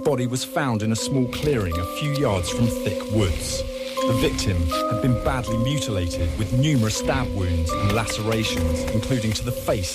body was found in a small clearing a few yards from thick woods. The victim had been badly mutilated with numerous stab wounds and lacerations, including to the face